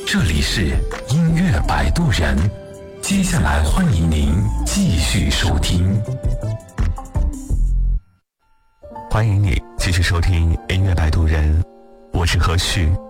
这里是音乐摆渡人，接下来欢迎您继续收听。 欢迎你继续收听音乐摆渡人，我是何旭。